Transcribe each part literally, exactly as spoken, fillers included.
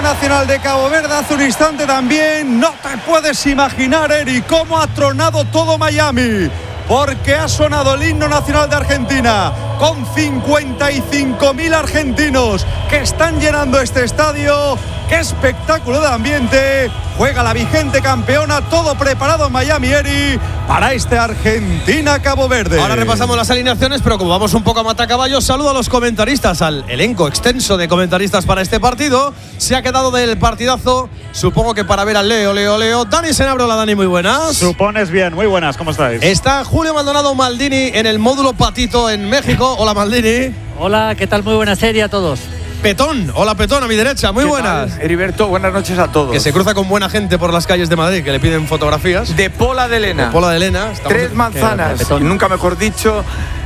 nacional de Cabo Verde hace un instante también. No te puedes imaginar, Eri, cómo ha tronado todo Miami, porque ha sonado el himno nacional de Argentina con cincuenta y cinco mil argentinos que están llenando este estadio. ¡Qué espectáculo de ambiente! Juega la vigente campeona, todo preparado en Miami, Eri, para este Argentina-Cabo Verde. Ahora repasamos las alineaciones, pero como vamos un poco a matacaballos, saludo a los comentaristas, al elenco extenso de comentaristas para este partido. Se ha quedado del partidazo, supongo que para ver al Leo, Leo, Leo. Dani Senabro, hola Dani, muy buenas. Supones bien, muy buenas, ¿cómo estáis? Está Julio Maldonado Maldini en el módulo Patito en México. Hola Maldini. Hola, ¿qué tal? Muy buena serie a todos. Petón, hola Petón, a mi derecha, muy buenas. Tal, Heriberto, buenas noches a todos. Que se cruza con buena gente por las calles de Madrid, que le piden fotografías. De Pola de Elena. De Pola de Elena. Estamos Tres manzanas, y nunca mejor dicho,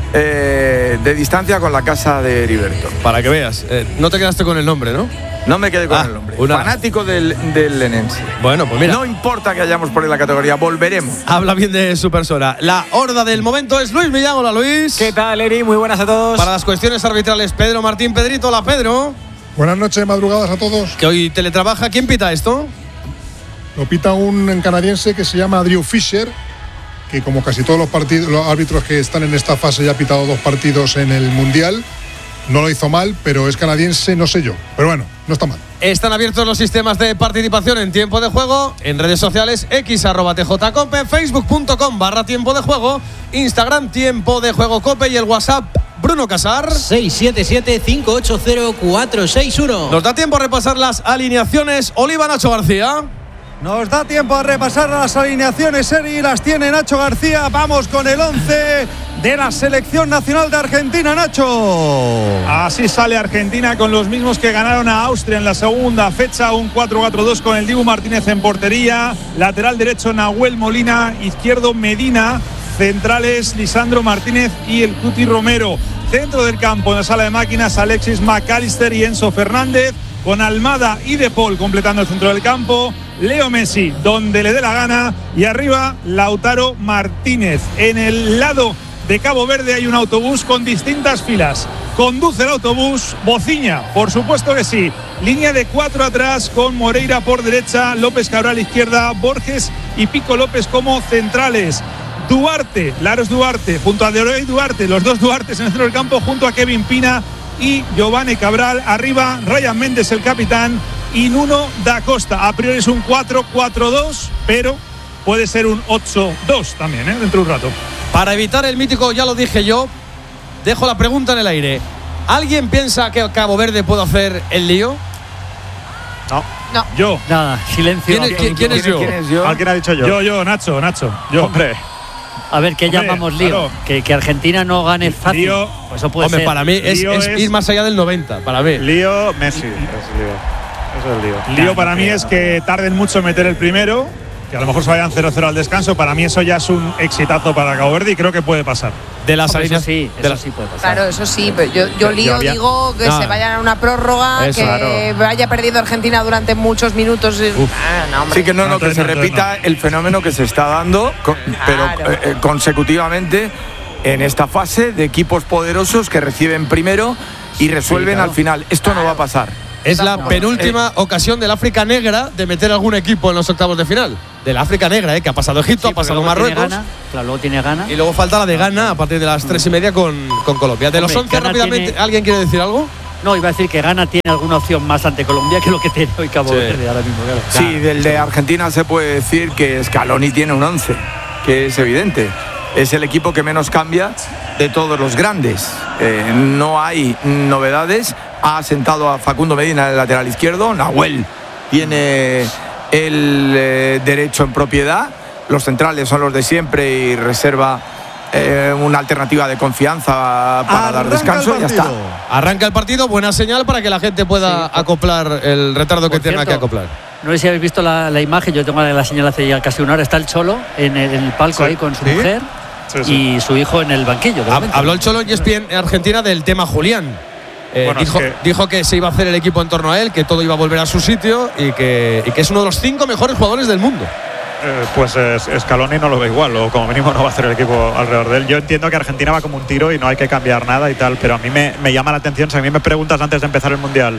eh, de distancia con la casa de Heriberto. Para que veas, eh, no te quedaste con el nombre, ¿no? No me quedé con ah, el nombre. Una... Fanático del, del lenense. Bueno, pues mira. No importa que hayamos por ahí la categoría, volveremos. Habla bien de su persona. La horda del momento es Luis Millán. Hola Luis. ¿Qué tal, Eri? Muy buenas a todos. Para las cuestiones arbitrales, Pedro Martín Pedrito. Hola Pedro. Buenas noches, madrugadas a todos. Que hoy teletrabaja. ¿Quién pita esto? Lo pita un canadiense que se llama Drew Fisher, que como casi todos los partidos, los árbitros que están en esta fase ya ha pitado dos partidos en el Mundial. No lo hizo mal, pero es canadiense, no sé yo. Pero bueno, no está mal. Están abiertos los sistemas de participación en tiempo de juego, en redes sociales, x arroba tjcope, facebook.com barra tiempo de juego, Instagram tiempo de juego cope y el WhatsApp Bruno Casar. seis siete siete, cinco ocho cero, cuatro seis uno. Nos da tiempo a repasar las alineaciones. Oliva, Nacho García. Nos da tiempo a repasar las alineaciones, Eri, las tiene Nacho García. Vamos con el once de la selección nacional de Argentina, Nacho. Así sale Argentina con los mismos que ganaron a Austria en la segunda fecha, un cuatro cuatro dos con el Dibu Martínez en portería, lateral derecho Nahuel Molina, izquierdo Medina, centrales Lisandro Martínez y el Cuti Romero. Dentro del campo, en la sala de máquinas, Alexis McAllister y Enzo Fernández, con Almada y De Paul completando el centro del campo, Leo Messi donde le dé la gana y arriba Lautaro Martínez. En el lado de Cabo Verde hay un autobús con distintas filas. Conduce el autobús Bociña, por supuesto que sí. Línea de cuatro atrás con Moreira por derecha, López Cabral izquierda, Borges y Pico López como centrales. Duarte, Laros Duarte, junto a Deroy Duarte, los dos Duartes en el centro del campo, junto a Kevin Pina y Giovanni Cabral. Arriba Ryan Méndez, el capitán, y Nuno da Costa. A priori es un cuatro cuatro dos, pero puede ser un ocho dos también, ¿eh? Dentro de un rato. Para evitar el mítico, ya lo dije yo, dejo la pregunta en el aire. ¿Alguien piensa que Cabo Verde puede hacer el lío? No. No. Yo. Nada, silencio. ¿Quién es, ¿quién, ¿quién es yo? ¿Quién es yo? ¿Alguien ha dicho yo? Yo, yo, Nacho, Nacho. Yo. Hombre. A ver, ¿qué Hombre, llamamos lío? claro. Que, que Argentina no gane fácil. Lío. Pues eso puede Hombre, ser. para mí es, Lío es es- ir más allá del noventa, para mí. Lío, Messi. Es lío. Eso es lío. Lío Claro, para mí claro. es que tarden mucho en meter el primero, que a lo mejor se vayan cero cero al descanso. Para mí eso ya es un exitazo para Cabo Verde y creo que puede pasar. De las Hombre, eso alineaciones. sí, de eso la- sí puede pasar. Claro, eso sí, pero yo, yo Yo lío había- digo que No. se vayan a una prórroga, Eso, que claro. vaya perdiendo Argentina durante muchos minutos. Ah, no, hombre. Sí, que no, no, que Entonces, se entonces repita el fenómeno que se está dando, co- pero Claro. eh, eh, consecutivamente en esta fase de equipos poderosos que reciben primero y resuelven claro. al final. Esto no va a pasar. Es la No, penúltima ocasión del África Negra de meter algún equipo en los octavos de final. De la África Negra, ¿eh? Que ha pasado Egipto, Sí, ha porque pasado luego tiene Marruecos. Ghana, claro, luego tiene Ghana. Y luego falta la de Ghana a partir de las tres y media con, con Colombia. De los Hombre, once, Ghana rápidamente, tiene- ¿alguien quiere decir algo? No, iba a decir que Ghana tiene alguna opción más ante Colombia que lo que tiene hoy Cabo Sí. Verde ahora mismo. Claro. Sí, del de Argentina se puede decir que Scaloni tiene un once, que es evidente. Es el equipo que menos cambia de todos los grandes. Eh, no hay novedades. Ha sentado a Facundo Medina en el lateral izquierdo. Nahuel tiene el eh, derecho en propiedad. Los centrales son los de siempre y reserva eh, una alternativa de confianza para dar Arranca descanso. el Ya está. partido. Arranca el partido, buena señal para que la gente pueda Sí, por- acoplar el retardo que Por tenga cierto, que acoplar. No sé si habéis visto la, la imagen, yo tengo la señal hace ya casi una hora. Está el Cholo en el, en el palco Sí. ahí con su ¿Sí? mujer Sí, sí. y su hijo en el banquillo. de Ha- momento. Habló el Cholo en E S P N en Argentina del tema Julián. Eh, Bueno, es dijo, que- dijo que se iba a hacer el equipo en torno a él, que todo iba a volver a su sitio y que, y que es uno de los cinco mejores jugadores del mundo. Eh, pues es, Scaloni no lo ve igual, o como mínimo no va a hacer el equipo alrededor de él. Yo entiendo que Argentina va como un tiro y no hay que cambiar nada y tal, pero a mí me, me llama la atención. Si a mí me preguntas antes de empezar el Mundial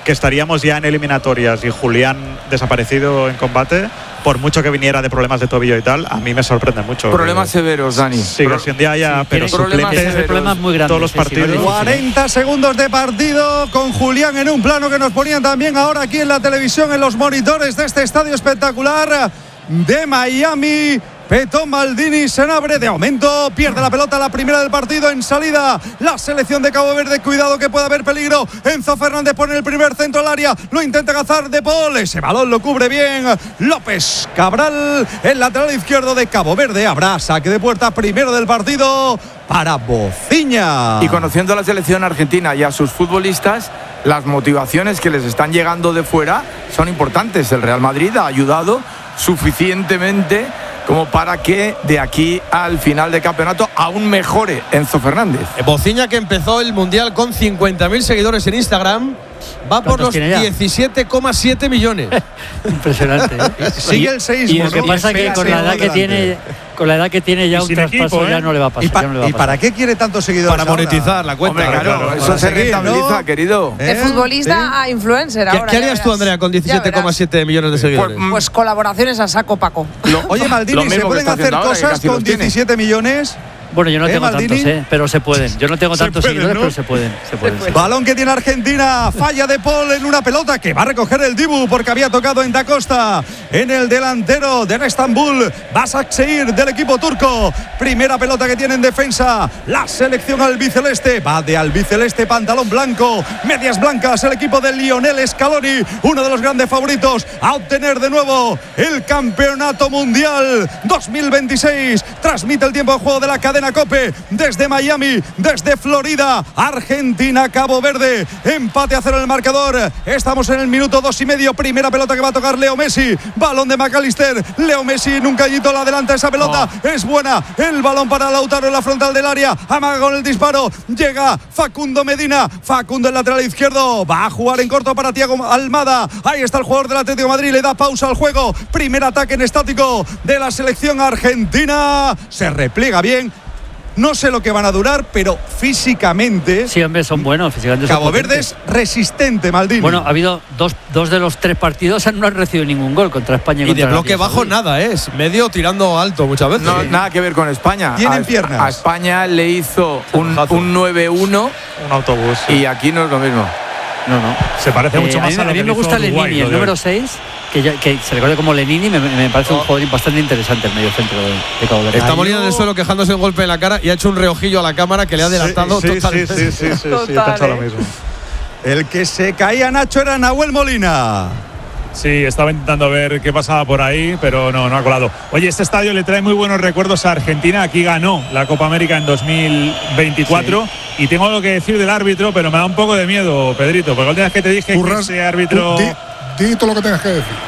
que estaríamos ya en eliminatorias y Julián desaparecido en combate, por mucho que viniera de problemas de tobillo y tal, a mí me sorprende mucho. Problemas severos, Dani. Sí, que si un día haya Sí, pero tiene suplentes problemas, problemas muy grandes, todos los sí, sí, partidos. muy difícil. cuarenta segundos de partido con Julián en un plano que nos ponían también ahora aquí en la televisión, en los monitores de este estadio espectacular de Miami. Petón Maldini se abre de aumento, pierde la pelota, la primera del partido en salida. La selección de Cabo Verde, cuidado que puede haber peligro. Enzo Fernández pone el primer centro al área, lo intenta cazar De Paul, ese balón lo cubre bien López Cabral, el lateral izquierdo de Cabo Verde. Habrá saque de puerta primero del partido para Bociña. Y conociendo a la selección argentina y a sus futbolistas, las motivaciones que les están llegando de fuera son importantes. El Real Madrid ha ayudado suficientemente como para que de aquí al final de campeonato aún mejore Enzo Fernández. Bociña, que empezó el Mundial con cincuenta mil seguidores en Instagram, va por los diecisiete coma siete millones. Impresionante, ¿eh? Sigue el seis. Y lo que pasa es que con la edad que tiene, con la edad que tiene ya un traspaso equipo, ¿eh? ya no le va a pasar. ¿Y, pa ya no le va a ¿y pasar. para qué quiere tantos seguidores? Para monetizar ahora la cuenta. Hombre, claro, claro, eso para se seguir, rentabiliza, ¿no? querido. De ¿Eh? futbolista ¿Sí? a influencer ¿Qué, ahora. ¿qué ya harías tú, verás. Andrea, con diecisiete coma siete millones de seguidores? Pues, Pues colaboraciones a saco Paco. Lo- Oye, Maldini, lo ¿se mismo que pueden está hacer haciendo ahora, que cosas casi con los tiene. diecisiete millones? Bueno, yo no ¿Eh, tengo Maldini? tantos, ¿eh? Pero se pueden. Yo no tengo tantos pueden, seguidores, ¿no? pero se pueden. Se pueden, sí. Balón que tiene Argentina, falla De Paul en una pelota que va a recoger el Dibu porque había tocado en Da Costa, en el delantero del Estambul, Başakşehir del equipo turco. Primera pelota que tiene en defensa la selección albiceleste, va de albiceleste, pantalón blanco, medias blancas, el equipo de Lionel Scaloni, uno de los grandes favoritos a obtener de nuevo el campeonato mundial dos mil veintiséis. Transmite el tiempo de juego de la cadena COPE desde Miami, desde Florida. Argentina, Cabo Verde, empate a cero en el marcador. Estamos en el minuto dos y medio. Primera pelota que va a tocar Leo Messi, balón de McAllister. Leo Messi en un callito la adelanta esa pelota, oh. es buena. El balón para Lautaro en la frontal del área, amaga con el disparo, llega Facundo Medina, Facundo el lateral izquierdo, va a jugar en corto para Thiago Almada. Ahí está el jugador del Atlético de Madrid, le da pausa al juego. Primer ataque en estático de la selección argentina, se repliega bien. No sé lo que van a durar, pero físicamente. Sí, hombre, son buenos. Físicamente son Cabo Verde es resistente, Maldini. Bueno, ha habido dos, dos de los tres partidos, no han recibido ningún gol contra España. Y, y contra de bloque Arabia bajo Saudí. nada, ¿eh? Es medio tirando alto muchas veces. No, sí. nada que ver con España. Tienen a, piernas. A España le hizo un, un nueve uno Un autobús. Sí. y aquí no es lo mismo. No, no. Se parece Eh, mucho más a mí, a lo a mí que me hizo gusta Uruguay, Lenini, lo el de número hoy. seis, que, ya, que se recuerde como Lenini, me, me parece un jugador bastante interesante el medio centro de, de Cabo Verde. Está moliendo en el suelo quejándose un golpe en la cara y ha hecho un reojillo a la cámara que le ha adelantado sí, sí, totalmente. Sí, sí, sí, sí, Total, sí, he pensado ¿eh? lo mismo. El que se caía, Nacho, era Nahuel Molina. Sí, estaba intentando ver qué pasaba por ahí, pero no, no ha colado. Oye, este estadio le trae muy buenos recuerdos a Argentina. Aquí ganó la Copa América en dos mil veinticuatro. Sí. Y tengo algo que decir del árbitro, pero me da un poco de miedo, Pedrito, porque la última vez que te dije Curras, que ese árbitro… Di, di todo lo que tengas que decir.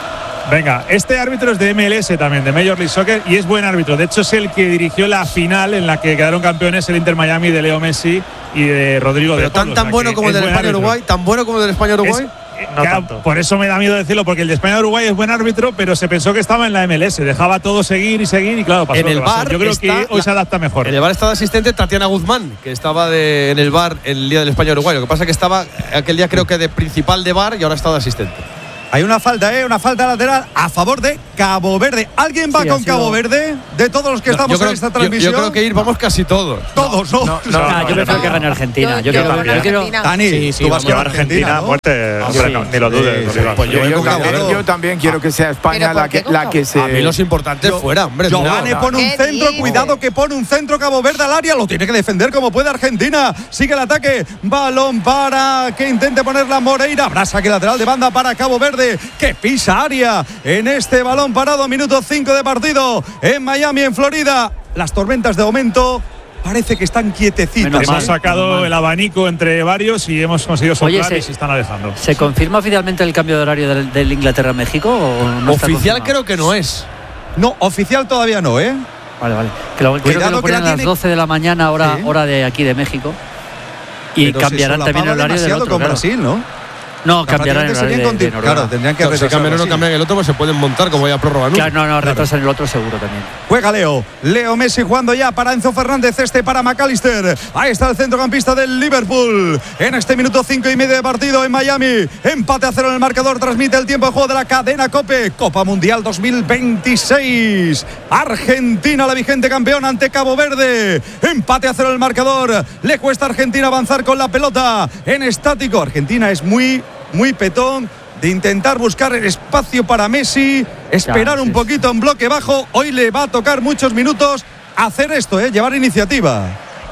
Venga, este árbitro es de M L S también, de Major League Soccer, y es buen árbitro. De hecho, es el que dirigió la final en la que quedaron campeones el Inter Miami de Leo Messi y de Rodrigo Pero de Paul. tan, tan bueno como el del España-Uruguay, tan bueno como el del España-Uruguay. No claro, por eso me da miedo decirlo, porque el de España-Uruguay es buen árbitro, pero se pensó que estaba en la M L S, dejaba todo seguir y seguir y claro, pasó en el lo que pasó. bar Yo creo está que hoy la, se adapta mejor. En el bar está de asistente Tatiana Guzmán, que estaba de, en el bar el día del España-Uruguay. Lo que pasa es que estaba aquel día creo que de principal de bar y ahora está de asistente. Hay una falta, ¿eh? Una falta lateral a favor de Cabo Verde. ¿Alguien va Sí, con sido… Cabo Verde? De todos los que No, estamos creo, en esta yo, transmisión. yo creo que ir vamos casi todos. Todos, ¿no? No, no, Ah, no, yo prefiero no, que no. gane Argentina. Yo- Yo, yo quiero, también. yo quiero- Argentina. Dani, Sí, sí, tú vas vamos con Lleva Argentina a ¿no? muerte, Ah, hombre, sí. no, ni lo dudes. Sí, lo sí, digo. pues yo Yo, voy yo con Cabo también, Verde. yo también quiero que sea España ¿Pero por la qué que, con la Cabo que se… A mí los importantes fuera, hombre. Giovane no, pone un ¿Qué centro, dices? cuidado que pone un centro Cabo Verde al área, lo tiene que defender como puede Argentina. Sigue el ataque, balón para que intente ponerla Moreira. Habrá saque lateral de banda para Cabo Verde, que pisa área en este balón parado. Minuto cinco de partido en Miami, en Florida. Las tormentas de momento parece que están quietecitas. Menos Hemos mal, sacado menos mal. el abanico entre varios y hemos conseguido soplar Oye, se- y se están alejando. ¿Se confirma oficialmente el cambio de horario del, del Inglaterra-México? O no está Oficial confirmado? creo que no es. No, oficial todavía no, ¿eh? Vale, vale. Que lo, creo que Cuidado lo que la ponen a las tiene- doce de la mañana, hora, Sí. hora de aquí de México. Y Pero se cambiarán también el solapaba horario del demasiado otro. con Claro. Brasil, ¿no? No, cambiarán el horario de, de Claro, tendrían que claro, si cambian uno, cambian el otro, pues se pueden montar como ya prórroga. ¿no? Claro, no, no, retrasan el otro seguro también. Juega Leo. Leo Messi jugando ya para Enzo Fernández, este para McAllister. Ahí está el centrocampista del Liverpool. En este minuto cinco y medio de partido en Miami. Empate a cero en el marcador. Transmite el tiempo de juego de la cadena COPE. Copa Mundial dos mil veintiséis. Argentina, la vigente campeona ante Cabo Verde. Empate a cero en el marcador. Le cuesta a Argentina avanzar con la pelota en estático. Argentina es muy, muy petón de intentar buscar el espacio para Messi, esperar ya, sí, un poquito en bloque bajo. Hoy le va a tocar muchos minutos hacer esto, ¿eh? Llevar iniciativa.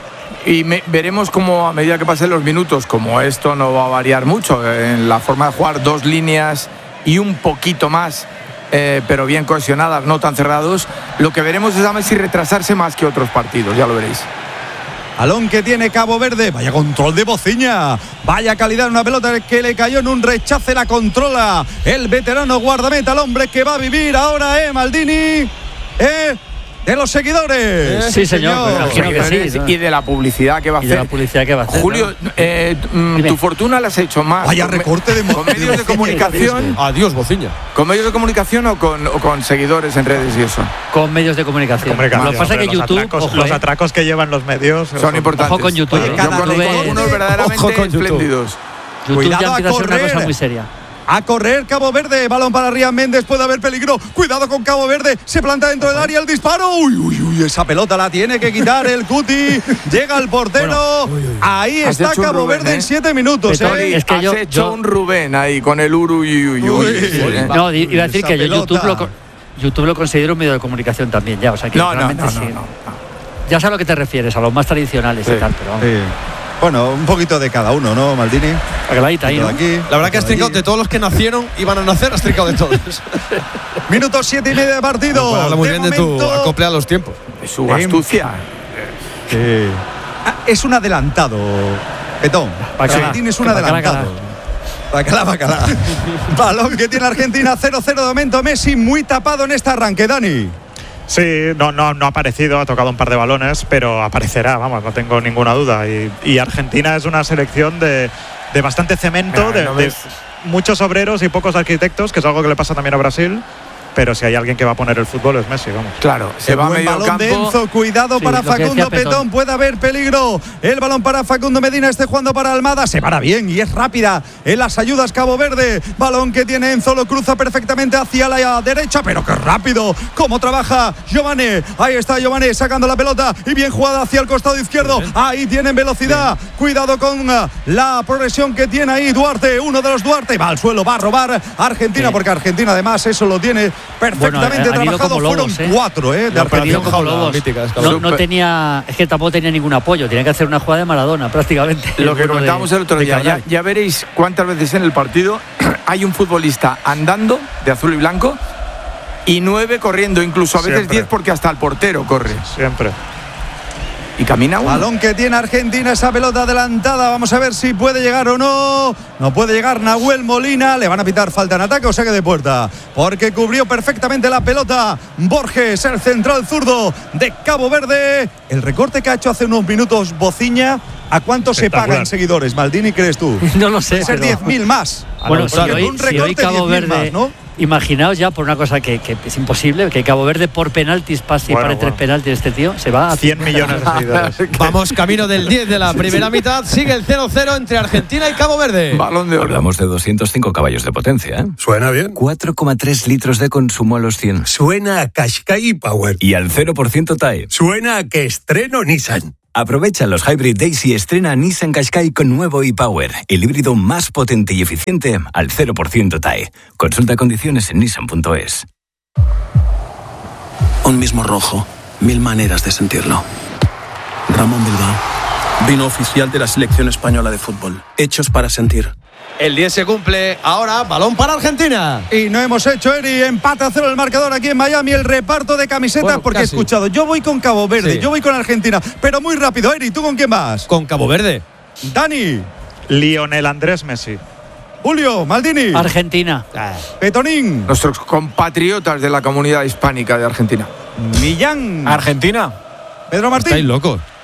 Y me, veremos cómo a medida que pasen los minutos, como esto no va a variar mucho en la forma de jugar, dos líneas y un poquito más, eh, pero bien cohesionadas, no tan cerrados. Lo que veremos es a Messi retrasarse más que otros partidos, ya lo veréis. Balón que tiene Cabo Verde. Vaya control de Bociña. Vaya calidad en una pelota que le cayó en un rechace. La controla el veterano guardameta, el hombre que va a vivir ahora, ¿eh, Maldini? ¿Eh? De los seguidores. Eh, sí, señor. Imagino que sí, ¿no? Y de la publicidad que va a hacer. Y de la publicidad que va a hacer. Julio, ¿no? eh, tu fortuna la has hecho más. Vaya recorte de con medios de comunicación. Adiós, Bociña. ¿Con medios de comunicación o con, o con seguidores en redes y eso? Con medios de comunicación. comunicación. Lo que pasa es que los YouTube. Atracos, ojo, los eh. atracos que llevan los medios son importantes. Ojo con YouTube. Oye, eh. yo conozco YouTube, unos verdaderamente ojo con espléndidos. YouTube Cuidado ya empieza a, a ser una correr. cosa muy seria. A correr Cabo Verde, balón para Rian Méndez, puede haber peligro. Cuidado con Cabo Verde, se planta dentro del área el disparo. Uy, uy, uy, esa pelota la tiene que quitar el Cuti. Llega el portero. Bueno, uy, uy. Ahí Has está Cabo Rubén, Verde ¿eh? en siete minutos. Petón, ¿eh? es que Has yo, hecho yo, un Rubén ahí con el uru y uy, uy, uy. No, iba a decir esa que yo pelota. YouTube lo, YouTube lo considero un medio de comunicación también, ya. O sea que No, no, realmente no, sí. no, no, no. Ya sé a lo que te refieres, a los más tradicionales Sí. y tal, pero vamos. Sí. Bueno, un poquito de cada uno, ¿no, Maldini? La caladita ahí, ¿no? Aquí, La verdad que has trincado de todos los que nacieron iban a nacer, has trincado de todos. Minuto siete y medio de partido. Pues habla muy de bien momento, de tu acople a los tiempos. Es su astucia. Sí. Ah, es un adelantado, Petón. Bacalá. Maldini es un Bacalá, adelantado. Bacalá, bacalá. Balón que tiene Argentina, cero cero de momento. Messi muy tapado en este arranque, Dani. Sí, no, no, no ha aparecido, ha tocado un par de balones, pero aparecerá, vamos, no tengo ninguna duda. Y, y Argentina es una selección de, de bastante cemento, Nah, de, no de ves. muchos obreros y pocos arquitectos, que es algo que le pasa también a Brasil. Pero si hay alguien que va a poner el fútbol es Messi, vamos. Claro, se Qué va a buen medio balón campo. de Enzo, cuidado Sí, para lo que decía Facundo Petón. Petón, puede haber peligro. El balón para Facundo Medina, este jugando para Almada, se para bien y es rápida en las ayudas Cabo Verde. Balón que tiene Enzo, lo cruza perfectamente hacia la derecha, pero qué rápido, cómo trabaja Giovanni. Ahí está Giovanni sacando la pelota y bien jugada hacia el costado izquierdo. Ahí tienen velocidad, cuidado con uh, la progresión que tiene ahí Duarte, uno de los Duarte, va al suelo, va a robar Argentina, Sí. porque Argentina además eso lo tiene perfectamente Bueno, han ido trabajado. como lobos, Fueron ¿eh? cuatro, ¿eh? De Han perdido Argentina. como lobos. mítica, es No, no Super. tenía, es que tampoco tenía ningún apoyo, tenía que hacer una jugada de Maradona prácticamente. Lo que Bueno, comentábamos de- el otro de día, ya, Carrasco. ya veréis cuántas veces en el partido hay un futbolista andando de azul y blanco y nueve corriendo, incluso a veces Siempre. diez porque hasta el portero corre. Siempre. Y camina uno. Balón que tiene Argentina, esa pelota adelantada. Vamos a ver si puede llegar o no. No puede llegar Nahuel Molina. Le van a pitar falta en ataque o saque de puerta. Porque cubrió perfectamente la pelota Borges, el central zurdo de Cabo Verde. El recorte que ha hecho hace unos minutos Bociña. ¿A cuánto se Espectacular. pagan seguidores, Maldini, crees tú? No lo sé. Puede ser pero- diez mil más. Bueno, no, si claro. hoy, Un si hoy recorte Cabo diez mil Verde, más, ¿no? imaginaos ya por una cosa que, que es imposible, que Cabo Verde por penaltis pase y Bueno, pare bueno. tres penaltis este tío, se va a cien millones de seguidores. Vamos camino del diez de la primera mitad. Sigue el cero cero entre Argentina y Cabo Verde. Balón de oro. Hablamos de doscientos cinco caballos de potencia, ¿eh? Suena bien. cuatro coma tres litros de consumo a los cien. Suena a Qashqai Power. Y al cero por ciento T A E. Suena a que estreno Nissan. Aprovecha los Hybrid Days y estrena Nissan Qashqai con nuevo e-Power, el híbrido más potente y eficiente al cero por ciento T A E. Consulta condiciones en nissan punto es. Un mismo rojo, mil maneras de sentirlo. Ramón Bilbao, vino oficial de la selección española de fútbol. Hechos para sentir. El diez se cumple ahora. Balón para Argentina. Y no hemos hecho, Eri, empate a cero el marcador aquí en Miami, el reparto de camisetas, Bueno, porque casi. he escuchado, yo voy con Cabo Verde, Sí. yo voy con Argentina, pero muy rápido, Eri, ¿tú con quién vas? Con Cabo Verde. Dani, Lionel Andrés Messi. Julio, Maldini, Argentina. Petonín, Nuestros compatriotas de la comunidad hispánica de Argentina. Millán, Argentina. Pedro Estáis Martín. locos.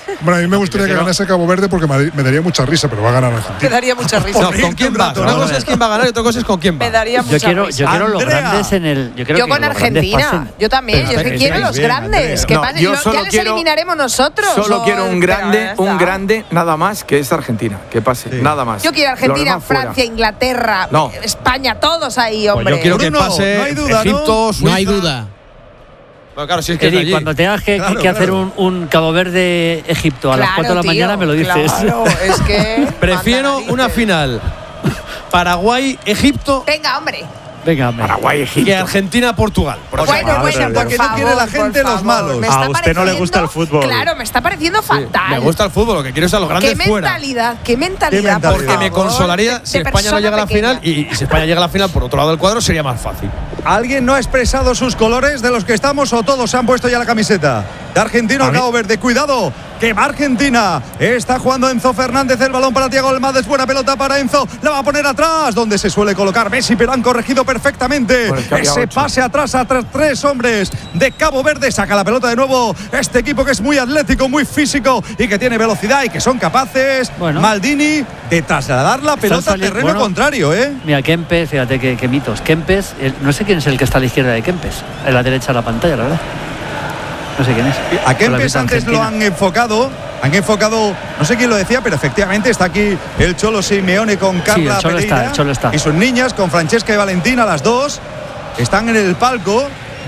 Bueno, a mí me gustaría que ganase Cabo Verde porque me daría mucha risa, pero va a ganar Argentina. Me daría mucha risa. No, ¿con quién vas? Una cosa es quién va a ganar y otra cosa es con quién va. Me daría mucha yo quiero, risa. yo quiero los Andrea. grandes en el. Yo, quiero Yo que con los grandes Argentina. pasen. Yo también. Pero Yo es que estáis quiero bien, los bien, grandes. Andrea. Que No, pasen, yo ya solo les quiero- eliminaremos nosotros. Solo o- quiero un pero grande, ya está. un grande, nada más que es Argentina, que pase, Sí. nada más. Yo quiero Los Argentina, demás fuera. Francia, Inglaterra, No. España, todos ahí, Pues hombre. yo quiero que Bruno, pase no hay duda, ¿no? Egipto, Suiza. No hay duda. Bueno, claro, si es que es de Eric, allí. cuando tengas que, Claro, que claro. hacer un, un Cabo Verde-Egipto a las Claro, cuatro de la tío, mañana, me lo dices. Claro, es que. Prefiero manda una narices. final Paraguay-Egipto Venga, hombre. Venga, hombre. Paraguay, Egipto. que Argentina-Portugal. por Bueno, ejemplo. bueno, madre por mía. Que no quiere la favor, gente por los favor. malos. Me A está usted no le pareciendo- gusta el fútbol. Claro, me está pareciendo Sí, fatal. me gusta el fútbol, lo que quiero es a los grandes Qué fuera. mentalidad, qué mentalidad, Qué mentalidad. por Porque me favor, consolaría de- si de España no persona llega a la pequeña. final y, y si España llega a la final por otro lado del cuadro sería más fácil. ¿Alguien no ha expresado sus colores de los que estamos o todos se han puesto ya la camiseta? De Argentina a A mí- Cabo Verde. Cuidado, que va Argentina. Está jugando Enzo Fernández. El balón para Thiago Almada. Es buena pelota para Enzo. La va a poner atrás, donde se suele colocar Messi, pero han corregido perfectamente. Pues es que había Ese ocho. pase atrás a tres, tres hombres de Cabo Verde. Saca la pelota de nuevo. Este equipo que es muy atlético, muy físico y que tiene velocidad y que son capaces, Bueno. Maldini, de trasladar la pelota al saliendo- terreno bueno. contrario, ¿eh? Mira, Kempes, fíjate qué, qué mitos. Kempes, el- no sé quién es el que está a la izquierda de Kempes, en la derecha de la pantalla, la verdad. No sé quién es. A Con la Kempes mitad antes lo argentina. han enfocado, han enfocado, no sé quién lo decía, pero efectivamente está aquí el Cholo Simeone con Carla el Cholo Pereira está, el Cholo está. y sus niñas con Francesca y Valentina, las dos están en el palco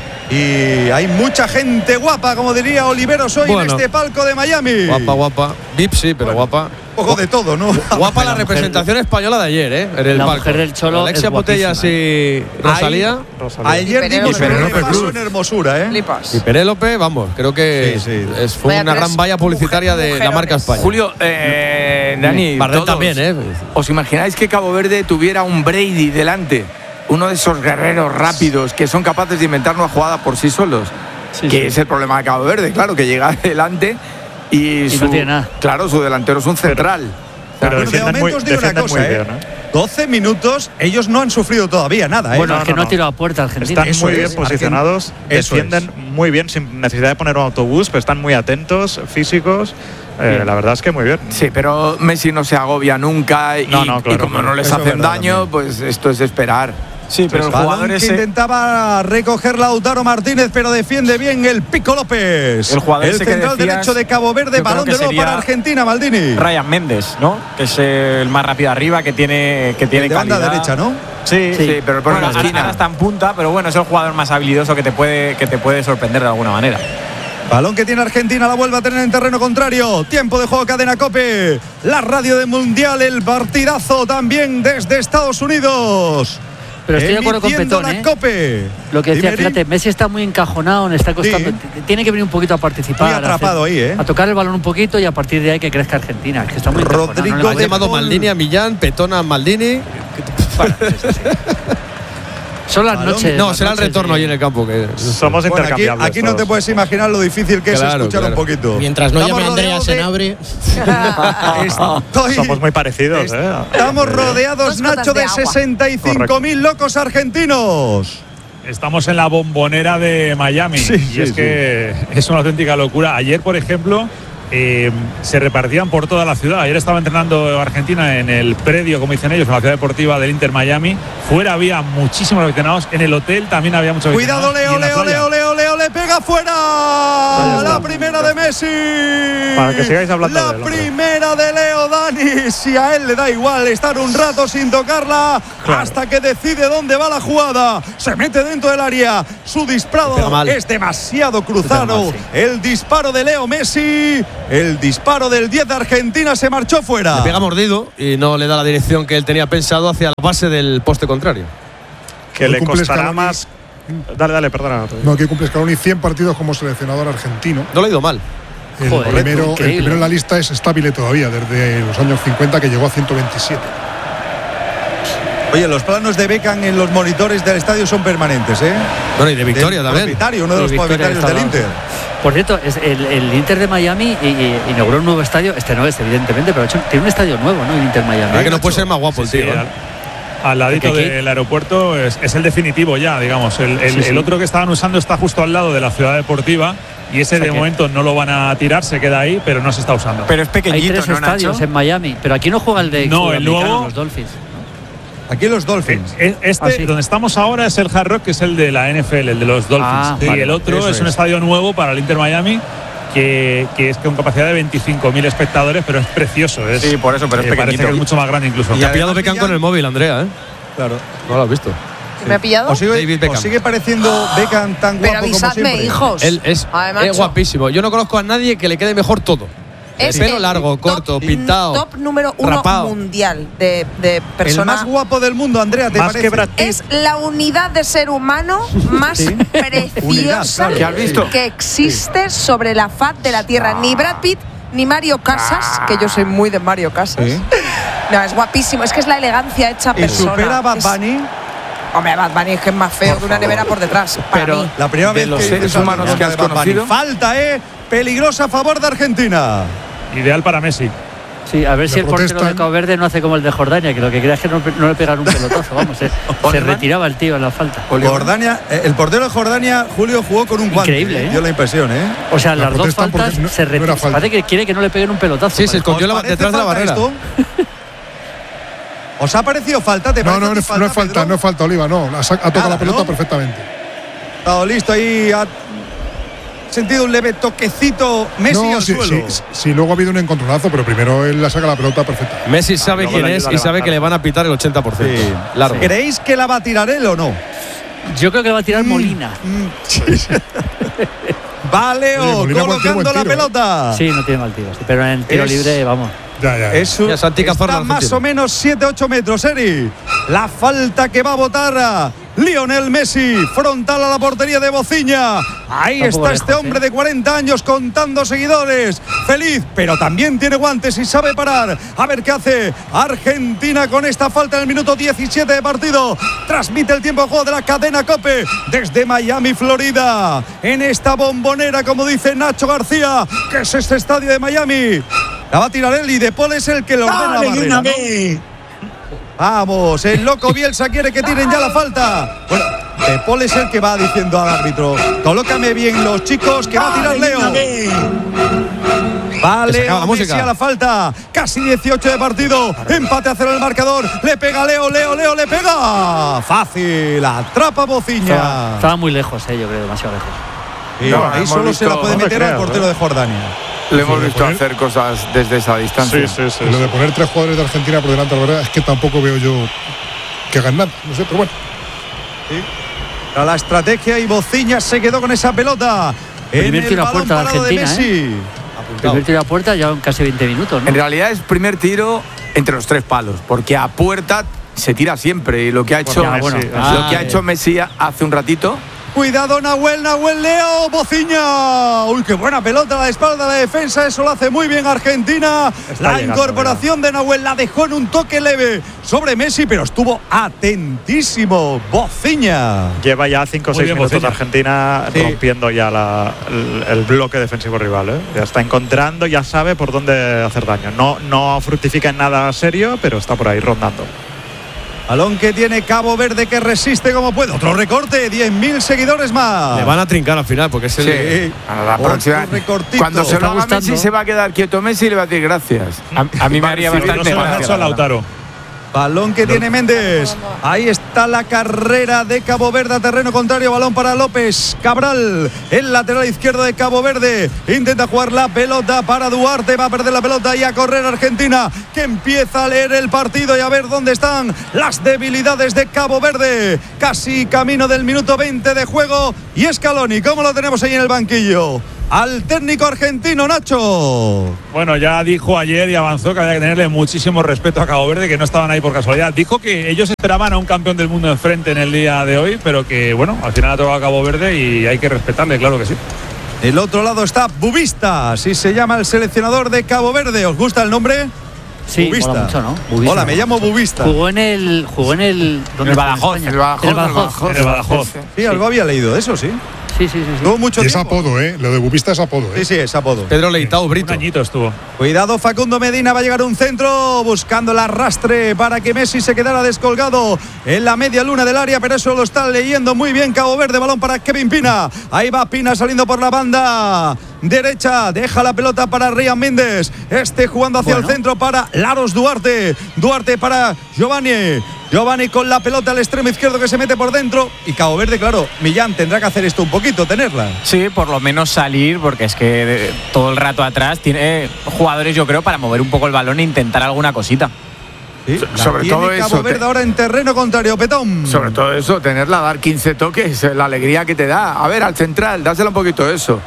y hay mucha gente guapa, como diría Oliveros hoy Bueno. en este palco de Miami. Guapa, guapa. Vip sí, pero guapa. Un poco de todo, ¿no? Guapa la mujer- representación española de ayer, ¿eh? En el la palco. mujer del Cholo Alexia es Botellas y Rosalía. Ayer Y dimos Penélope un Cruz. repaso en hermosura, ¿eh? Flipas. Y Penélope, vamos, creo que Sí, sí. es, fue Vaya una tres gran valla publicitaria de la marca mujerones. España. Julio, eh, Dani, Bardem todos, también, ¿eh? ¿os imagináis que Cabo Verde tuviera un Brady delante? Uno de esos guerreros rápidos que son capaces de inventar una jugada por sí solos. Sí, que sí. es el problema de Cabo Verde, claro, que llega adelante y, Y su, no tiene nada. claro, su delantero es un central. Pero Pero de defienden momento muy, os digo una defienden cosa, muy ¿eh? bien, ¿eh? doce minutos, ellos no han sufrido todavía nada, ¿eh? Bueno, No, es que no, no, no. ha tirado a puerta Argentina. Están Eso muy es, bien posicionados, Eso defienden muy bien sin necesidad de poner un autobús, pero están muy atentos, físicos. Eh, Bien. la verdad es que muy bien. Sí, pero Messi no se agobia nunca y, No, no, claro, y como claro. no les Eso es hacen verdad daño, también. pues esto es de esperar. Sí, pero el Balón jugador que ese, intentaba recoger Lautaro Martínez, pero defiende bien el Pico López. El jugador ese que central decías, derecho de Cabo Verde, yo creo balón que de nuevo sería para Argentina, Maldini. Ryan Méndez, ¿no? Que es el más rápido arriba, que tiene, que tiene de banda calidad. derecha, ¿no? Sí, Sí, pero pone bueno, en la ahora- esquina. ahora está en punta, pero bueno, es el jugador más habilidoso que te puede, que te puede sorprender de alguna manera. Balón que tiene Argentina, la vuelve a tener en terreno contrario. Tiempo de juego, Cadena Cope. La radio del Mundial, el partidazo también desde Estados Unidos. Pero estoy de acuerdo con Emitiendo Petón, la ¿eh? Cope. Lo que decía, Dime, fíjate, Messi está muy encajonado, le está costando. Sí. t- Tiene que venir un poquito a participar. Muy atrapado a hacer- ahí, ¿eh? A tocar el balón un poquito y a partir de ahí que crezca Argentina. Es que está muy encajonado. Rodrigo no le Han de llamado Paul. Maldini a Millán, Petona a Maldini. Bueno, sí, sí, sí. Son las Balón. noches. No, las será el noches retorno de- ahí en el campo. Que Somos Bueno, aquí, intercambiables. aquí no te todos. puedes imaginar lo difícil que es Claro, escuchar claro. un poquito. Mientras no Estamos llame Andrea rodeados de- Senabre. Estoy- Somos muy parecidos, ¿eh? Estamos rodeados, Dos gotas Nacho, de de agua. sesenta y cinco mil locos argentinos. Estamos en la bombonera de Miami Sí, y sí, es sí. que es una auténtica locura. Ayer, por ejemplo, eh, se repartían por toda la ciudad. Ayer estaba entrenando Argentina en el predio, como dicen ellos, en la ciudad deportiva del Inter Miami. Fuera había muchísimos aficionados. En el hotel también había muchos Cuidado, aficionados. Leo, y en la Leo, playa. Leo, Leo, Leo, le pega fuera. está. La primera de Messi. Para que sigáis hablando La de él, hombre. primera de Leo Dani. Si a él le da igual estar un rato sin tocarla, Claro. hasta que decide dónde va la jugada. Se mete dentro del área. Su Pega disparo mal. es demasiado cruzado. mal, sí. El disparo de Leo Messi. El disparo del diez de Argentina se marchó fuera. le pega mordido y no le da la dirección que él tenía pensado hacia la base del poste contrario. Que Hoy le cumple costará Scaloni. más. Dale, dale, perdona. No, que cumple Scaloni cien partidos como seleccionador argentino. No le ha ido mal. El, Joder, primero, el increíble. primero en la lista es Stabile todavía, desde los años cincuenta, que llegó a ciento veintisiete. Oye, los planos de Beckham en los monitores del estadio son permanentes, ¿eh? Bueno, y de Victoria Del también. propietario, uno de Y los Victoria propietarios del estaba- Inter. Por cierto, es el, el Inter de Miami y, y, inauguró un nuevo estadio. Este no es, evidentemente, pero ha hecho- tiene un estadio nuevo, ¿no? El Inter Miami. Verdad que no puede ser más guapo el Sí, tío. ¿eh? al ladito ¿Qué, qué? del aeropuerto, es, es el definitivo ya, digamos. El, el, Sí, sí. el otro que estaban usando está justo al lado de la ciudad deportiva y ese O sea de que- momento no lo van a tirar, se queda ahí, pero no se está usando. Pero es Hay pequeñito, tres ¿no, estadios Nacho? en Miami, pero aquí no juega el de No, el sudamericano, nuevo- los Dolphins. Aquí los Dolphins. Eh, Este, Ah, sí. donde estamos ahora, es el Hard Rock, que es el de la N F L, el de los Dolphins. Ah, y vale, el otro eso es un es. estadio nuevo para el Inter Miami, que, que es con capacidad de veinticinco mil espectadores, pero es precioso. Es, Sí, por eso, pero es eh, parece pequeñito. que es mucho más grande incluso. Y ha pillado además Beckham pillan- con el móvil, Andrea, ¿eh? Claro. No lo has visto. ¿Me ha pillado? ¿Os sigue, David Beckham. os sigue pareciendo Beckham tan guapo Pero como avisadme, siempre? hijos. Él es, A ver, es macho. guapísimo. Yo no conozco a nadie que le quede mejor todo. Es El pelo el largo, top- corto, pintado. Top número uno rapado. mundial de, de El persona. más guapo del mundo, Andrea, ¿te Más parece? que Brad Pitt. Es la unidad de ser humano más Unidad, preciosa claro. ¿Qué has visto? que existe sobre la faz de la Tierra. Ni Brad Pitt ni Mario Casas, que yo soy muy de Mario Casas. Sí. No, es guapísimo. Es que es la elegancia hecha ¿Y persona. supera a Bad Es- Bunny? Hombre, Bad Bunny es que es más feo que una nevera por detrás. Para Pero- mí. La primera De vez los que seres dices algo humanos en que contra has de Bad Bunny. conocido. Falta, ¿eh? Peligrosa a favor de Argentina. Ideal para Messi. Sí, a ver si Le el portero de protestan. Cabo Verde no hace como el de Jordania, que lo que quería es que no, no le pegaran un pelotazo, vamos, se, se Oliver. retiraba el tío en la falta. Jordania, eh, el portero de Jordania, Julio, jugó con un guante. Increíble, ¿eh? Dio la impresión, ¿eh? O sea, La las dos protestan porque faltas no- se no era retiran. falta. Parece que quiere que no le peguen un pelotazo. Sí, se parece. escondió la- ¿Os parece detrás de la falta barrera. esto? ¿Os ha parecido falta? ¿Te No, parece no, a no, ti es- no es falta, Pedro? no es falta, Oliva, no. Ha, sa- ha tocado Nada, la pelota ¿no? perfectamente. Estado listo ahí. Ha sentido un leve toquecito Messi no, al sí, suelo. sí, sí, luego ha habido un encontronazo, pero primero él la saca la pelota perfecta. Messi sabe luego quién le es ayuda y a sabe levantar. que le van a pitar el ochenta por ciento. Sí. Largo. ¿Creéis que la va a tirar él o no? Yo creo que va a tirar Molina. Va Leo, Oye, Molina buen tiro, colocando buen la tiro, ¿eh? pelota. Sí, no tiene mal tiro, sí, pero en el tiro Es- libre, vamos. Ya, ya. Es un- Ya, Santi Cazorla, está más Argentina. o menos siete ocho metros, Eri. La falta que va a botar a Lionel Messi, frontal a la portería de Bociña. Ahí Tampoco está lejos, este hombre ¿eh? de cuarenta años contando seguidores. Feliz, pero también tiene guantes y sabe parar. A ver qué hace Argentina con esta falta en el minuto diecisiete de partido. Transmite el tiempo de juego de la cadena COPE desde Miami, Florida. En esta bombonera, como dice Nacho García, que es este estadio de Miami. La va a tirar él y De Paul es el que lo ordena la barrera, ¿no? Vamos, el loco Bielsa quiere que tiren ya la falta. Bueno, De Paul es el que va diciendo al árbitro: colócame bien los chicos, que va a tirar Leo. Va Que se acaba Leo la Messi música. a la falta. Casi dieciocho de partido. Empate a cero el marcador. Le pega Leo, Leo, Leo, le pega. Fácil. Atrapa Bociña. Estaba, estaba muy lejos, eh, yo creo, demasiado lejos. Y No, ahí hemos solo se la visto- puede no te meter al creas, portero ¿eh? de Jordania. Le hemos Sí, visto poner- hacer cosas desde esa distancia. Y lo de poner tres jugadores de Argentina por delante, la verdad es que tampoco veo yo que hagan nada. No sé, pero bueno. A la estrategia y Bociña se quedó con esa pelota. En Primer el tiro a balón puerta de parado de Argentina, Messi. Primer tiro a puerta ya en casi veinte minutos, ¿no? En realidad es primer tiro entre los tres palos, porque a puerta se tira siempre y lo que ha hecho, ya, bueno, lo ah, que ha eh. hecho Messi hace un ratito. Cuidado Nahuel, Nahuel Leo, Bociña. Uy, qué buena pelota a la espalda de la defensa. Eso lo hace muy bien Argentina. Está la llegando, incorporación de Nahuel la dejó en un toque leve sobre Messi, pero estuvo atentísimo Bociña. Lleva ya cinco o Muy seis bien, minutos de Bociña. Argentina Sí. rompiendo ya la- el, el bloque defensivo rival. ¿eh? Ya está encontrando, ya sabe por dónde hacer daño. No, no fructifica en nada serio, pero está por ahí rondando. Balón que tiene Cabo Verde, que resiste como puede. Otro recorte, diez mil seguidores más. Le van a trincar al final porque es el. Sí. A la Otro próxima, recortito. cuando se Está lo haga gustando. Messi, se va a quedar quieto Messi y le va a decir gracias. A, a mí me haría Sí, No bastante se lo ha gracia, hecho a la verdad. Lautaro. Balón que tiene Méndez. Ahí está la carrera de Cabo Verde a terreno contrario. Balón para López Cabral, el lateral izquierdo de Cabo Verde. Intenta jugar la pelota para Duarte. Va a perder la pelota y a correr Argentina, que empieza a leer el partido y a ver dónde están las debilidades de Cabo Verde. Casi camino del minuto veinte de juego. Y Scaloni, ¿cómo lo tenemos ahí en el banquillo? Al técnico argentino, Nacho. Bueno, ya dijo ayer y avanzó que había que tenerle muchísimo respeto a Cabo Verde, que no estaban ahí por casualidad. Dijo que ellos esperaban a un campeón del mundo enfrente en el día de hoy, pero que, bueno, al final ha tocado a Cabo Verde y hay que respetarle, claro que sí. Del otro lado está Bubista, así se llama el seleccionador de Cabo Verde. ¿Os gusta el nombre? Sí, Bubista. mola mucho, ¿no? Bubista. Hola, me llamo Bubista. Jugó en el. Jugó en el. ¿dónde El fue en Badajoz, España? el Badajoz, El el Badajoz. Badajoz. En el Badajoz. Sí, algo había leído de eso, sí. Sí, sí, sí. sí. Tuvo mucho y es tiempo. apodo, ¿eh? Lo de Bubista es apodo, ¿eh? Sí, sí, es apodo. Pedro Leitao, Brito. Un añito estuvo. Cuidado, Facundo Medina, va a llegar un centro buscando el arrastre para que Messi se quedara descolgado en la media luna del área, pero eso lo está leyendo muy bien Cabo Verde. Balón para Kevin Pina. Ahí va Pina saliendo por la banda derecha, deja la pelota para Ryan Méndez. Este jugando hacia Bueno. el centro para Laros Duarte. Duarte para Giovanni. Giovanni con la pelota al extremo izquierdo que se mete por dentro. Y Cabo Verde, claro, Millán tendrá que hacer esto un poquito, tenerla. Sí, por lo menos salir, porque es que de- todo el rato atrás tiene jugadores, yo creo, para mover un poco el balón e intentar alguna cosita. Sí, la sobre tiene todo Cabo eso, Verde te- ahora en terreno contrario, Petón. Sobre todo eso, tenerla, dar quince toques, la alegría que te da. A ver, al central, dásela un poquito eso.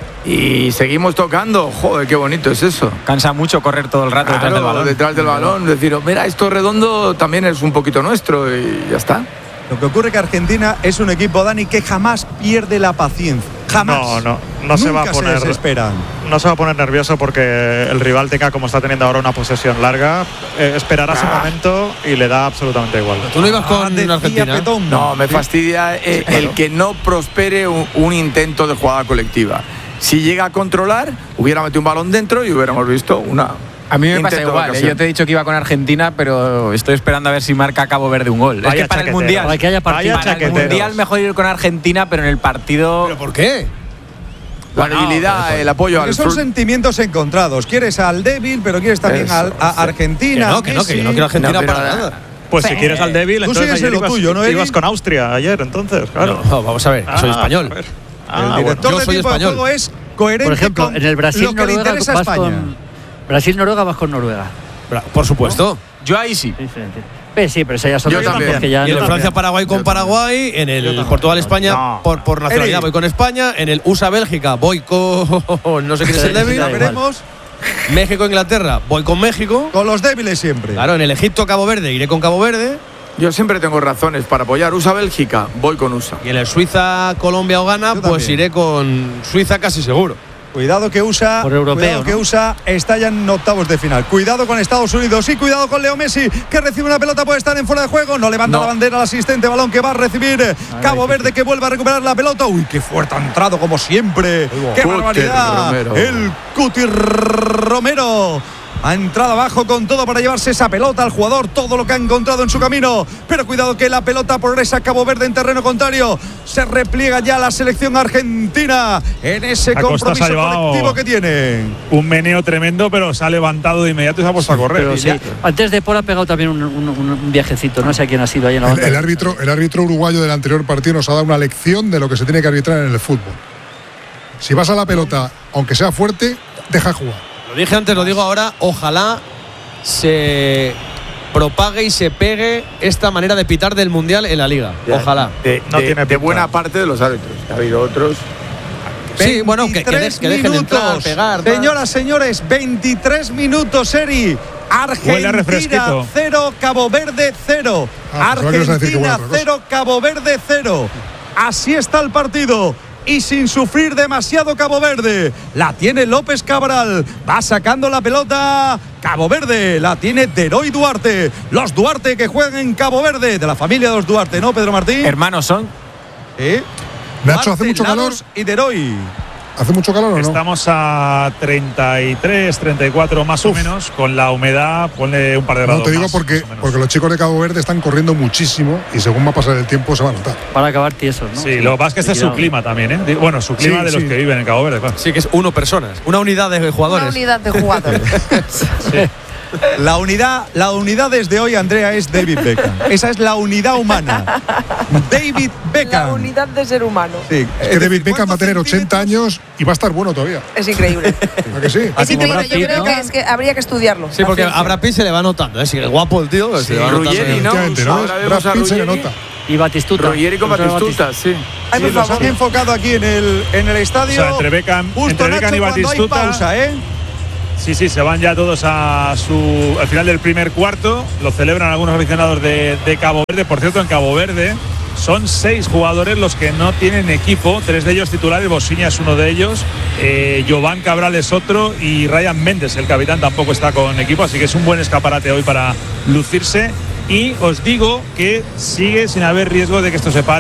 Y seguimos tocando. Joder, qué bonito es eso. Cansa mucho correr todo el rato Claro, detrás del balón. detrás del balón. Decir, mira, esto redondo también es un poquito nuestro y ya está. Lo que ocurre que Argentina es un equipo, Dani, que jamás pierde la paciencia. Jamás. No, no, no se va a Nunca poner. se desesperan. No se va a poner nervioso porque el rival tenga, como está teniendo ahora, una posesión larga. Eh, esperará su momento y le da absolutamente igual. ¿Tú no ibas con Ah, decía Argentina? Petón. No, me fastidia eh, el que no prospere un, un intento de jugada colectiva. Si llega a controlar, hubiera metido un balón dentro y hubiéramos visto una. A mí me pasa intento de igual, ¿eh? ocasión. Yo te he dicho que iba con Argentina, pero estoy esperando a ver si marca Cabo Verde un gol. Vaya es que para el chaqueteros. Mundial, Para que haya Vaya partido. para el chaqueteros. Mundial mejor ir con Argentina, pero en el partido… ¿Pero por qué? La debilidad, el apoyo Porque al son front. sentimientos encontrados. Quieres al débil, pero quieres también Eso, al- a sí. Argentina. Que no, que no, que yo no quiero Argentina No, pero- para nada. Pues si quieres al débil, Tú entonces sigues en ayer lo ibas, tuyo, ¿no, Eddie? ibas con Austria ayer, entonces, claro. No, vamos a ver, soy Ah, español. a ver. El Ah, director Yo de soy tiempo de español. juego es coherente Por ejemplo, con en el lo que le Brasil-Noruega interesa a vas España. con. Brasil-Noruega vas con Noruega. Bra- Por supuesto. Yo ahí sí. Diferente. Eh, sí, pero esa ya son Yo otras también. porque ya Y en el no- Francia-Paraguay con Paraguay, en el Portugal-España No. por, por nacionalidad Eri. voy con España, en el U S A-Bélgica voy con no sé quién es el débil, Ya igual. veremos. México-Inglaterra voy con México, Con los débiles siempre. claro, en el Egipto-Cabo Verde iré con Cabo Verde Yo siempre tengo razones para apoyar. U S A-Bélgica, voy con U S A. y en el Suiza-Colombia o Ghana Yo pues también. iré con Suiza casi seguro. Cuidado que USA, Por europeo, cuidado que ¿no? U S A está ya en octavos de final. Cuidado con Estados Unidos y cuidado con Leo Messi, que recibe una pelota, puede estar en fuera de juego. No levanta No. la bandera al asistente, balón que va a recibir Cabo Verde, que vuelve a recuperar la pelota. Uy, qué fuerte ha entrado como siempre. Qué Cuti barbaridad. Romero. El Cuti Romero. Ha entrado abajo con todo para llevarse esa pelota al jugador, todo lo que ha encontrado en su camino. Pero cuidado que la pelota progresa a Cabo Verde en terreno contrario. Se repliega ya la selección argentina en ese Acosta se compromiso ha llevado colectivo que tiene. Un meneo tremendo, pero se ha levantado de inmediato y se ha puesto a correr. Pero Y sí, ya. antes de Paul ha pegado también un, un- un viajecito. No sé a quién ha sido ahí en la El, banda. el árbitro, el árbitro uruguayo del anterior partido nos ha dado una lección de lo que se tiene que arbitrar en el fútbol. Si vas a la pelota, aunque sea fuerte, deja jugar. Lo dije antes, lo digo ahora, ojalá se propague y se pegue esta manera de pitar del Mundial en la Liga. Ojalá. De, No de- tiene de pinta. buena parte de los árbitros. Ha habido otros. Sí, bueno, que, que, de- veintitrés que dejen entrar, minutos. pegar. tal. Señoras, señores, veintitrés minutos, Eri. Huele a Argentina refresquito. cero, Cabo Verde cero. Ah, pensaba que ibas a decir que huele a Argentina otra cosa. cero, Cabo Verde cero. Así está el partido. Y sin sufrir demasiado Cabo Verde. La tiene López Cabral. Va sacando la pelota. Cabo Verde. La tiene Deroy Duarte. Los Duarte que juegan en Cabo Verde. De la familia de los Duarte, ¿no, Pedro Martín? Hermanos son. ¿Eh? Nacho, ¿hace Duarte, mucho calor? Lados y Deroy. ¿Hace mucho calor o no? Estamos a treinta y tres, treinta y cuatro más o menos. Con la humedad, ponle un par de grados. No, te digo más, porque, más o menos. porque los chicos de Cabo Verde están corriendo muchísimo y según va a pasar el tiempo se va a notar. Para acabar tiesos, ¿no? Sí, lo que pasa es que este es su Cuidado. clima también, ¿eh? Di- Bueno, su clima Sí, de los sí. que viven en Cabo Verde, claro. Sí, que es uno personas, una unidad de Una jugadores. unidad de jugadores. La unidad, la unidad desde hoy, Andrea, es David Beckham. Esa es la unidad humana. David Beckham. La unidad de ser humano. Sí. Es que David Beckham va a tener ochenta años y va a estar bueno todavía. Es increíble. ¿A que sí? Es increíble. Brad Yo Pitt, creo ¿no? que, es que habría que estudiarlo. Sí, porque La a Brad Pitt se le va notando, ¿eh? Si es guapo el tío, se le va notando. Ruggeri, ¿no? Efectivamente, ¿no? Ahora vemos Brad a Pitt se le Ruggeri. nota. Y Batistuta. Ruggeri con Vamos a ver Batistuta, sí. Ay, por Sí, lo favor, sabe. enfocado aquí en el, en el O estadio. sea, entre Beckham, Justo, entre Beckham Nacho, y cuando hay Batistuta. pausa, ¿eh? Sí, sí, se van ya todos a su al final del primer cuarto. Lo celebran algunos aficionados de, de Cabo Verde. Por cierto, en Cabo Verde son seis jugadores los que no tienen equipo. Tres de ellos titulares. Bosiña es uno de ellos. Eh, Jovan Cabral es otro. Y Ryan Méndez, el capitán, tampoco está con equipo. Así que es un buen escaparate hoy para lucirse. Y os digo que sigue sin haber riesgo de que esto se pare,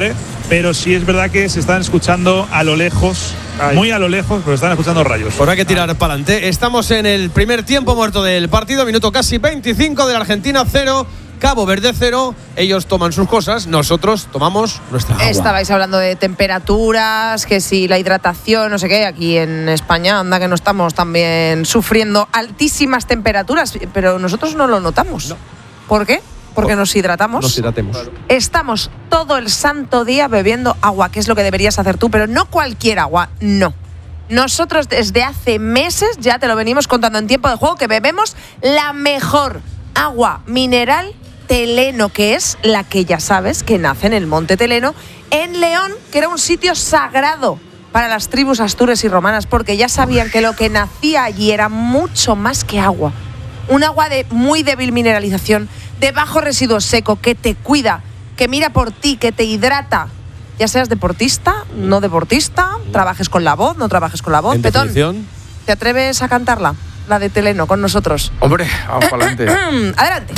pero sí es verdad que se están escuchando a lo lejos, Ay. muy a lo lejos, pero están escuchando rayos. Pues hay que tirar para adelante. Estamos en el primer tiempo muerto del partido, minuto casi veinticinco de la Argentina cero. Cabo Verde cero, ellos toman sus cosas, nosotros tomamos nuestra agua. Estabais hablando de temperaturas, que si la hidratación, no sé qué, aquí en España anda que no estamos también sufriendo altísimas temperaturas, pero nosotros no lo notamos. No. ¿Por qué? Porque nos hidratamos. Nos hidratemos. Estamos todo el santo día bebiendo agua, que es lo que deberías hacer tú, pero no cualquier agua, no. Nosotros desde hace meses, ya te lo venimos contando en tiempo de juego, que bebemos la mejor agua mineral Teleno, que es la que ya sabes que nace en el Monte Teleno, en León, que era un sitio sagrado para las tribus astures y romanas, porque ya sabían que lo que nacía allí era mucho más que agua. Un agua de muy débil mineralización, de bajo residuo seco, que te cuida, que mira por ti, que te hidrata. Ya seas deportista, no deportista, trabajes con la voz, no trabajes con la voz. Petón, ¿te atreves a cantarla? La de Teleno con nosotros. Hombre, vamos para adelante. Adelante.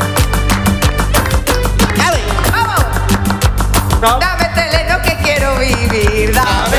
No. Dame Teleno que quiero vivir, dame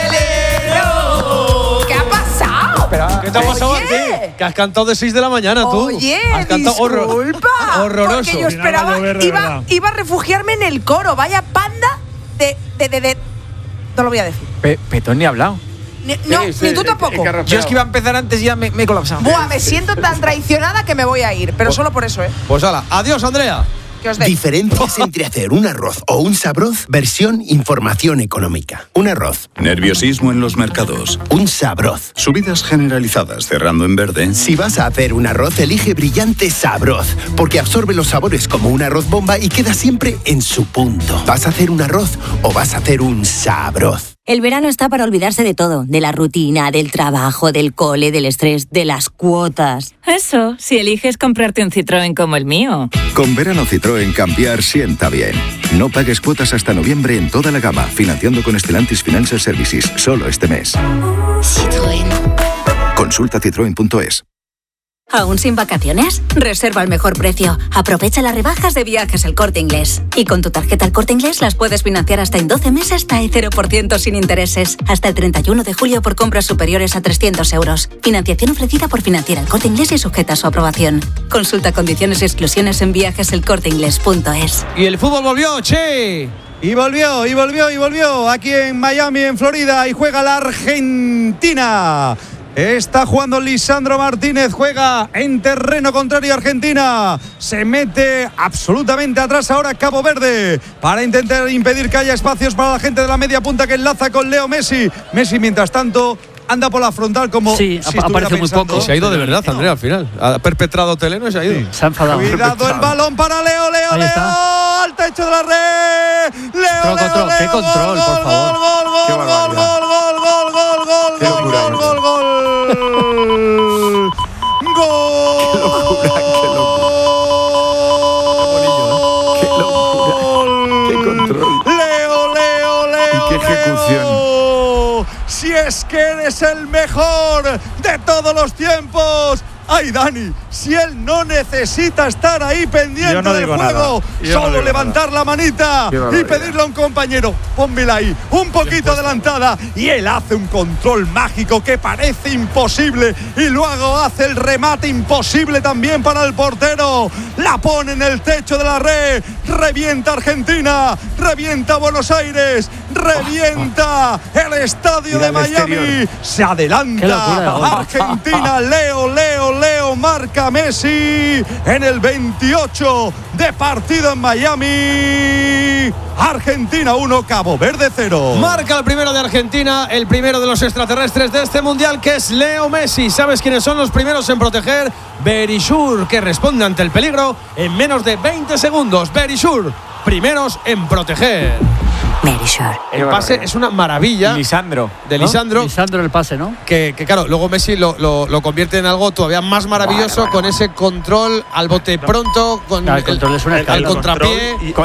Teleno. ¿Qué ha pasado? Espera, ¿qué te ha pasado a ti? Que has cantado de seis de la mañana tú. Oye, has cantado disculpa. Horror, horroroso. Porque yo esperaba, iba, iba a refugiarme en el coro. Vaya panda de... de, de, de no lo voy a decir. Pe Petón ni ha hablado. Ni, no, sí, sí, ni tú tampoco. Yo es que iba a empezar antes y ya me, me he colapsado. Buah, me siento tan traicionada que me voy a ir. Pero pues, solo por eso, ¿eh? Pues hala, adiós, Andrea. Diferencias entre hacer un arroz o un sabroz, versión información económica. Un arroz. Nerviosismo en los mercados. Un sabroz. Subidas generalizadas cerrando en verde. Si vas a hacer un arroz, elige Brillante Sabroz, porque absorbe los sabores como un arroz bomba y queda siempre en su punto. ¿Vas a hacer un arroz o vas a hacer un sabroz? El verano está para olvidarse de todo, de la rutina, del trabajo, del cole, del estrés, de las cuotas. Eso, si eliges comprarte un Citroën como el mío. Con verano Citroën cambiar sienta bien. No pagues cuotas hasta noviembre en toda la gama, financiando con Stellantis Financial Services, solo este mes. Citroën. Consulta citroen punto es. ¿Aún sin vacaciones? Reserva al mejor precio. Aprovecha las rebajas de Viajes El Corte Inglés. Y con tu tarjeta El Corte Inglés las puedes financiar hasta en doce meses TAE cero por ciento sin intereses. Hasta el treinta y uno de julio por compras superiores a trescientos euros. Financiación ofrecida por Financiera El Corte Inglés y sujeta a su aprobación. Consulta condiciones y exclusiones en viajes el corte inglés punto es. Y el fútbol volvió, che. Y volvió, y volvió, y volvió. Aquí en Miami, en Florida. Y juega la Argentina. Está jugando Lisandro Martínez, juega en terreno contrario a Argentina. Se mete absolutamente atrás ahora Cabo Verde para intentar impedir que haya espacios para la gente de la media punta que enlaza con Leo Messi. Messi, mientras tanto, anda por la frontal como sí, si aparece muy poco. Se ha ido de verdad, Andrea, al final. Ha perpetrado Teleno y se ha ido. Sí. Se ha enfadado. Cuidado el balón para Leo, Leo, Ahí Leo. Está. Al techo de la red. Leo, control, Leo, control. Leo. Qué control, gol, por favor. Gol, gol, gol, gol, gol, gol, gol, gol, gol, Qué locura, gol, gol, gol. ¡Gol! ¡Qué locura, qué locura! ¡Qué control! ¡Leo, Leo, Leo! ¡Y qué ejecución! Leo. Si es que eres el mejor de todos los tiempos. ¡Ay, Dani! Si él no necesita estar ahí pendiente no del juego, solo no levantar nada. la manita y pedirle a un compañero, pónmela ahí, un poquito adelantada, y él hace un control mágico que parece imposible, y luego hace el remate imposible también para el portero. La pone en el techo de la red, revienta Argentina, revienta Buenos Aires, revienta el estadio de Miami, exterior. Se adelanta locura, Argentina, Leo, Leo, Leo, marca Messi en el veintiocho de partido en Miami. Argentina uno, Cabo Verde cero. Marca el primero de Argentina, el primero de los extraterrestres de este mundial, que es Leo Messi. ¿Sabes quiénes son los primeros en proteger? Verisur, que responde ante el peligro en menos de veinte segundos. Verisur, primeros en proteger. Verisur. El pase es una maravilla. Lisandro. De Lisandro. ¿no? Lisandro el pase, ¿no? Que, que claro, luego Messi lo, lo, lo convierte en algo todavía más maravilloso, vale, vale, con vale. ese control al bote pronto, con no, el, control el, es una el, el contrapié. Y,